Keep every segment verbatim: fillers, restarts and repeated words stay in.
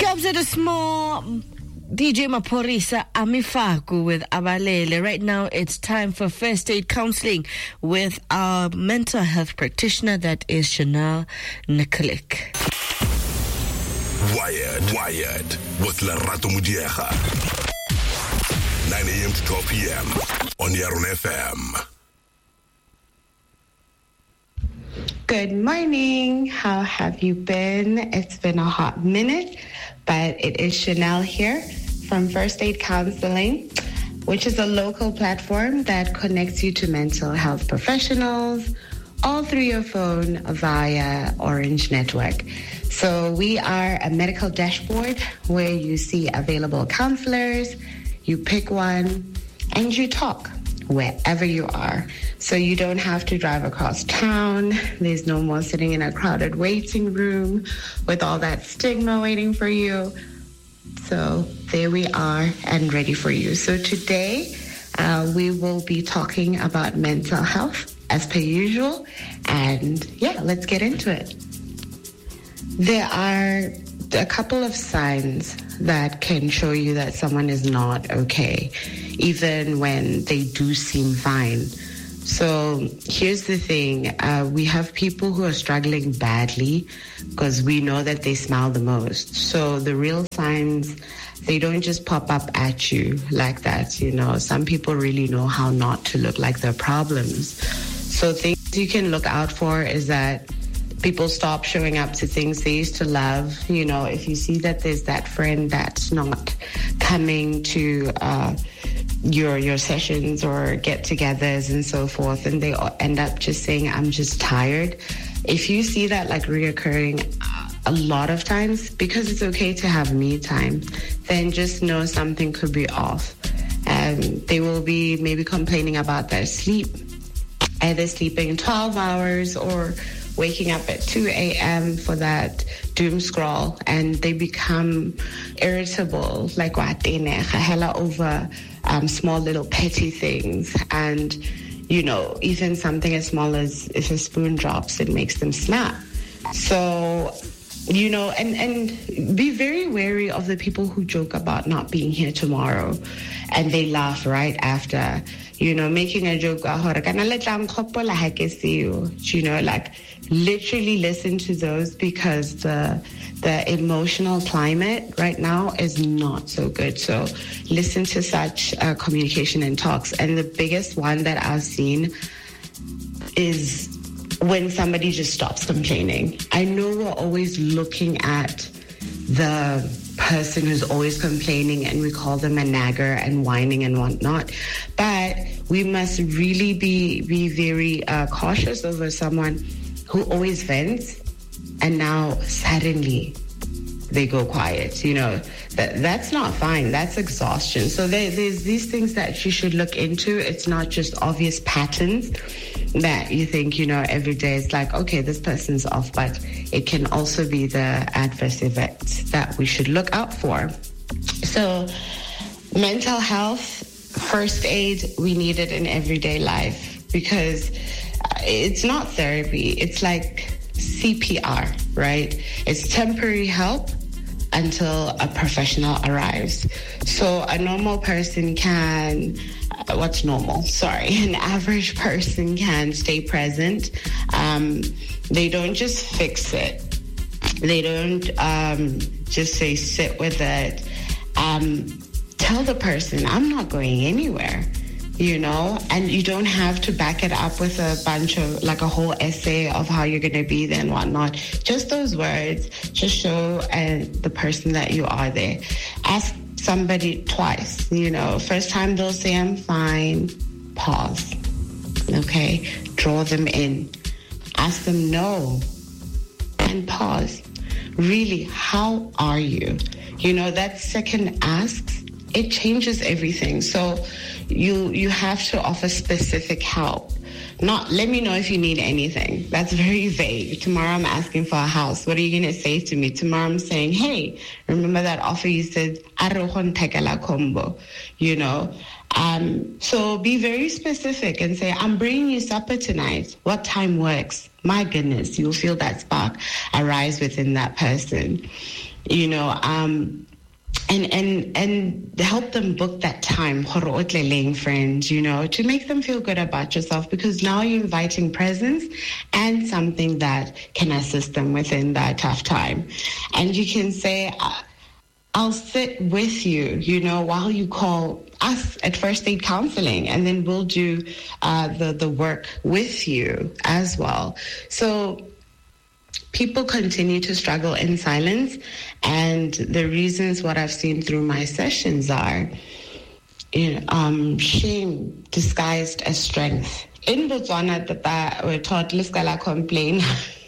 Jobs at a small D J Maporisa Amifaku with Abalele. Right now, it's time for first aid counseling with our mental health practitioner, that is Chanel Nikolic. Wired, Wired with Lerato Mudiega. nine a.m. to twelve p.m. on Yaron F M. Good morning. How have you been? It's been a hot minute, but it is Chanel here from First Aid Counseling, which is a local platform that connects you to mental health professionals all through your phone via Orange Network. So we are a medical dashboard where you see available counselors, you pick one, and you talk wherever you are. So you don't have to drive across town. There's no more sitting in a crowded waiting room with all that stigma waiting for you. So there we are and ready for you. So today uh, we will be talking about mental health as per usual. And yeah, let's get into it. There are a couple of signs that can show you that someone is not okay, even when they do seem fine. So here's the thing. Uh, we have people who are struggling badly because we know that they smile the most. So the real signs, they don't just pop up at you like that. You know, some people really know how not to look like their problems. So things you can look out for is that people stop showing up to things they used to love. You know, if you see that there's that friend that's not coming to uh, your your sessions or get-togethers and so forth, and they end up just saying, I'm just tired. If you see that like reoccurring a lot of times, because it's okay to have me time, then just know something could be off. And they will be maybe complaining about their sleep, either sleeping twelve hours or waking up at two a.m. for that doom scroll, and they become irritable, like over um, small little petty things. And, you know, even something as small as if a spoon drops, it makes them snap. So, you know, and, and be very wary of the people who joke about not being here tomorrow and they laugh right after. You know, making a joke, you know, like literally listen to those, because the the emotional climate right now is not so good. So listen to such uh, communication and talks. And the biggest one that I've seen is when somebody just stops complaining. I know we're always looking at the person who's always complaining and we call them a nagger and whining and whatnot, but we must really be be very uh, cautious over someone who always vents and now suddenly they go quiet. You know, that that's not fine. That's exhaustion. So there, there's these things that you should look into. It's not just obvious patterns that you think, you know, every day it's like, okay, this person's off, but it can also be the adverse effects that we should look out for. So mental health, first aid, we need it in everyday life, because it's not therapy. It's like C P R, right? It's temporary help until a professional arrives. So a normal person can, uh, what's normal? Sorry, an average person can stay present. Um, they don't just fix it. They don't um, just say sit with it. Um, tell the person, I'm not going anywhere. You know, and you don't have to back it up with a bunch of, like a whole essay of how you're going to be there and whatnot. Just those words, just show uh, the person that you are there. Ask somebody twice, you know, first time they'll say, I'm fine, pause, okay? Draw them in. Ask them no, and pause. Really, how are you? You know, that second asks, it changes everything. So you you have to offer specific help. Not, let me know if you need anything. That's very vague. Tomorrow I'm asking for a house. What are you going to say to me? Tomorrow I'm saying, hey, remember that offer you said, Arohon tekela combo, you know? Um, so be very specific and say, I'm bringing you supper tonight. What time works? My goodness, you'll feel that spark arise within that person, you know, um, and, and, and help them book that time, friends, you know, to make them feel good about yourself, because now you're inviting presence and something that can assist them within that tough time. And you can say, I'll sit with you, you know, while you call us at First Aid Counseling, and then we'll do uh, the, the work with you as well. So people continue to struggle in silence, and the reasons, what I've seen through my sessions, are you know, um, shame disguised as strength. In Botswana, that we're taught, let's complain.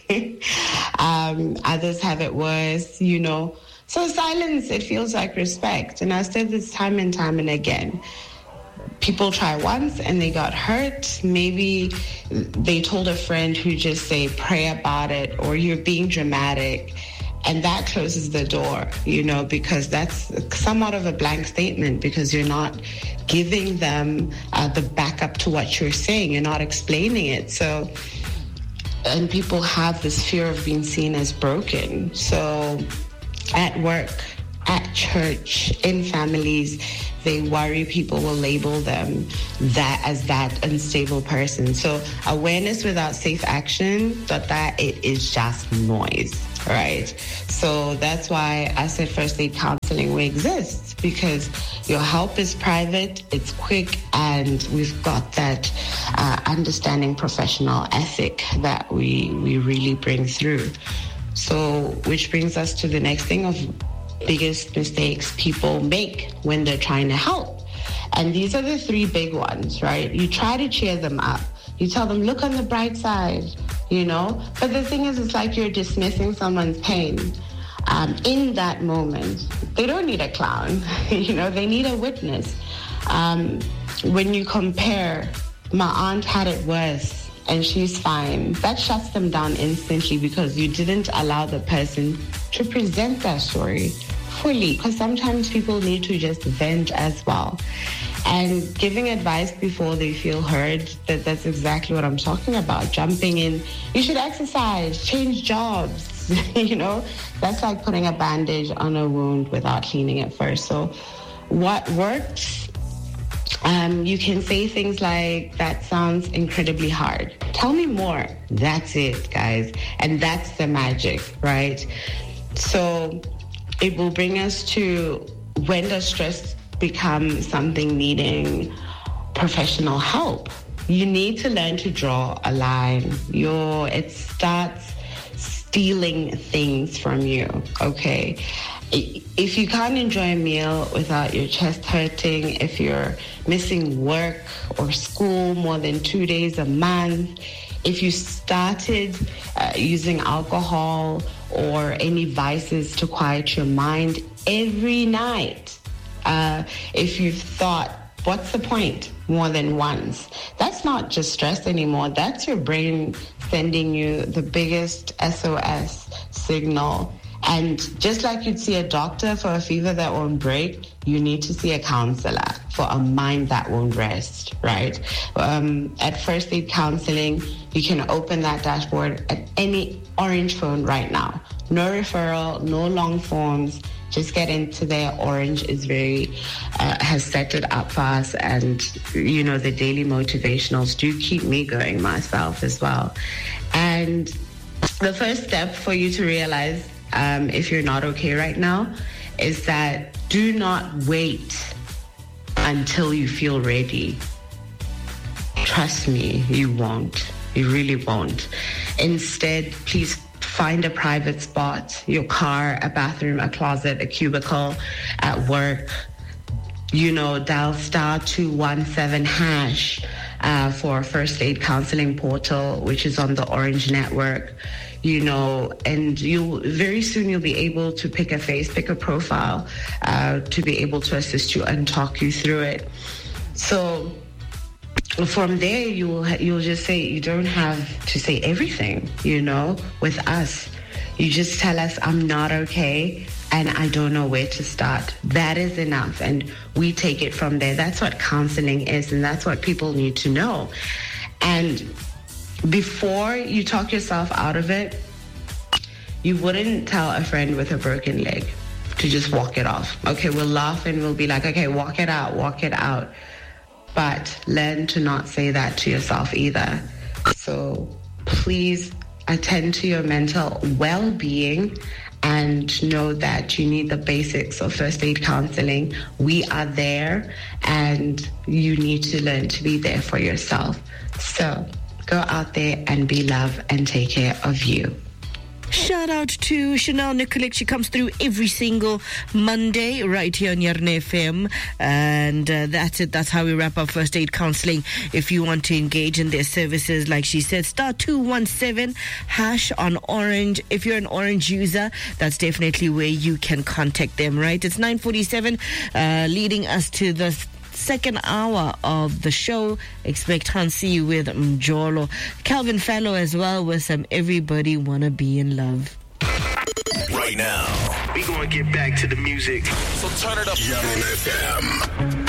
um, others have it worse, you know. So silence, it feels like respect. And I've said this time and time and again. People try once and they got hurt. Maybe they told a friend who just say, pray about it, or you're being dramatic. And that closes the door, you know, because that's somewhat of a blank statement, because you're not giving them uh, the backup to what you're saying. You're not explaining it. So, and people have this fear of being seen as broken. So at work, at church, in families, they worry people will label them that as that unstable person. So awareness without safe action, that, that it is just noise, right? So that's why I said First Aid Counseling we exist, because your help is private, it's quick, and we've got that uh, understanding professional ethic that we, we really bring through. So, which brings us to the next thing of biggest mistakes people make when they're trying to help. And these are the three big ones, right? You try to cheer them up. You tell them, look on the bright side, you know? But the thing is, it's like you're dismissing someone's pain. Um, in that moment, they don't need a clown, you know? They need a witness. Um, when you compare, my aunt had it worse, and she's fine, that shuts them down instantly, because you didn't allow the person to present that story fully, because sometimes people need to just vent as well. And giving advice before they feel heard, that, that's exactly what I'm talking about. Jumping in, you should exercise, change jobs, you know? That's like putting a bandage on a wound without cleaning it first. So what works? Um, you can say things like, that sounds incredibly hard. Tell me more. That's it, guys. And that's the magic, right? So it will bring us to, when does stress become something needing professional help? You need to learn to draw a line. Your, it starts stealing things from you, okay? If you can't enjoy a meal without your chest hurting, if you're missing work or school more than two days a month, if you started uh, using alcohol or any vices to quiet your mind every night, uh, if you've thought, what's the point, more than once, that's not just stress anymore. That's your brain sending you the biggest S O S signal. And just like you'd see a doctor for a fever that won't break, you need to see a counselor for a mind that won't rest, right? Um, at First Aid Counseling, you can open that dashboard at any orange phone right now. No referral, no long forms. Just get into there. Orange is very, uh, has set it up for us. And, you know, the daily motivationals do keep me going myself as well. And the first step for you to realize Um, if you're not okay right now, is that do not wait until you feel ready. Trust me, you won't. You really won't. Instead, please find a private spot, your car, a bathroom, a closet, a cubicle, at work. You know, dial star two one seven hash uh, for First Aid Counseling portal, which is on the Orange Network. You know, and you'll very soon you'll be able to pick a face, pick a profile uh, to be able to assist you and talk you through it. So from there, you'll you'll just say, you don't have to say everything, you know, with us. You just tell us, I'm not okay and I don't know where to start. That is enough. And we take it from there. That's what counseling is, and that's what people need to know. And before you talk yourself out of it, you wouldn't tell a friend with a broken leg to just walk it off. Okay, we'll laugh and we'll be like, okay, walk it out, walk it out. But learn to not say that to yourself either. So please attend to your mental well-being and know that you need the basics of first aid counseling. We are there, and you need to learn to be there for yourself. So go out there and be love and take care of you. Shout out to Chanel Nicolette. She comes through every single Monday right here on Yarn F M. And uh, that's it. That's how we wrap up First Aid Counseling. If you want to engage in their services, like she said, star two one seven hash on Orange. If you're an Orange user, that's definitely where you can contact them, right? It's nine forty-seven, uh, leading us to the second hour of the show. Expect Hansi with Mjolo. Calvin Fallow as well with some Everybody Wanna Be in Love. Right now, we gonna get back to the music. so turn it up. Yarn F M.